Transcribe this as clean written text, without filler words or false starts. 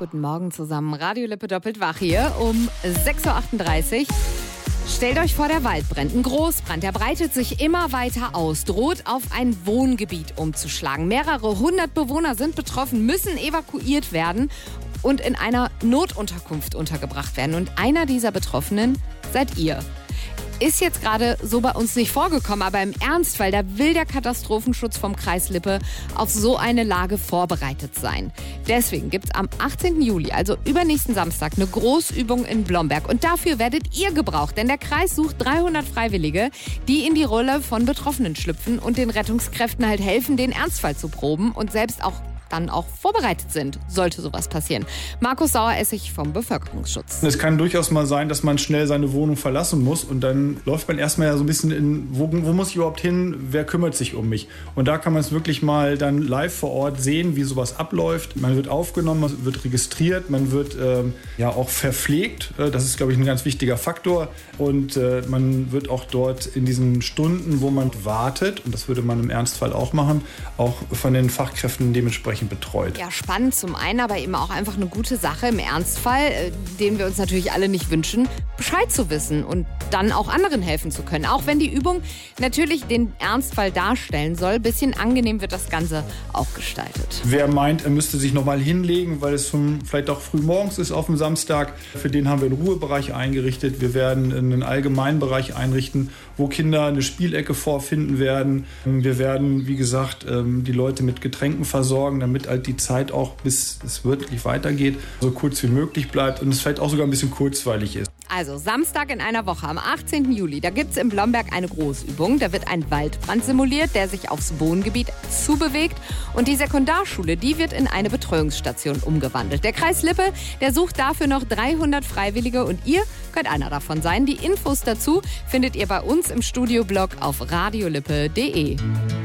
Guten Morgen zusammen. Radio Lippe doppelt wach hier um 6.38 Uhr. Stellt euch vor, der Wald brennt. Ein Großbrand, der breitet sich immer weiter aus, droht auf ein Wohngebiet umzuschlagen. Mehrere hundert Bewohner sind betroffen, müssen evakuiert werden und in einer Notunterkunft untergebracht werden. Und einer dieser Betroffenen seid ihr. Ist jetzt gerade so bei uns nicht vorgekommen, aber im Ernstfall, da will der Katastrophenschutz vom Kreis Lippe auf so eine Lage vorbereitet sein. Deswegen gibt es am 18. Juli, also übernächsten Samstag, eine Großübung in Blomberg. Und dafür werdet ihr gebraucht, denn der Kreis sucht 300 Freiwillige, die in die Rolle von Betroffenen schlüpfen und den Rettungskräften halt helfen, den Ernstfall zu proben und selbst dann auch vorbereitet sind, sollte sowas passieren. Markus Saueressig vom Bevölkerungsschutz. Es kann durchaus mal sein, dass man schnell seine Wohnung verlassen muss und dann läuft man erstmal ja so ein bisschen in, wo muss ich überhaupt hin, wer kümmert sich um mich? Und da kann man es wirklich mal dann live vor Ort sehen, wie sowas abläuft. Man wird aufgenommen, man wird registriert, man wird auch verpflegt. Das ist, glaube ich, ein ganz wichtiger Faktor. Und man wird auch dort in diesen Stunden, wo man wartet, und das würde man im Ernstfall auch machen, auch von den Fachkräften dementsprechend betreut. Ja, spannend zum einen, aber eben auch einfach eine gute Sache im Ernstfall, den wir uns natürlich alle nicht wünschen, Bescheid zu wissen und dann auch anderen helfen zu können. Auch wenn die Übung natürlich den Ernstfall darstellen soll, ein bisschen angenehm wird das Ganze auch gestaltet. Wer meint, er müsste sich nochmal hinlegen, weil es vielleicht auch früh morgens ist auf dem Samstag, für den haben wir einen Ruhebereich eingerichtet. Wir werden einen allgemeinen Bereich einrichten, wo Kinder eine Spielecke vorfinden werden. Wir werden, wie gesagt, die Leute mit Getränken versorgen, damit halt die Zeit auch, bis es wirklich weitergeht, so kurz wie möglich bleibt und es vielleicht auch sogar ein bisschen kurzweilig ist. Also Samstag in einer Woche, am 18. Juli, da gibt es in Blomberg eine Großübung. Da wird ein Waldbrand simuliert, der sich aufs Wohngebiet zubewegt. Und die Sekundarschule, die wird in eine Betreuungsstation umgewandelt. Der Kreis Lippe, der sucht dafür noch 300 Freiwillige und ihr könnt einer davon sein. Die Infos dazu findet ihr bei uns im Studioblog auf radiolippe.de.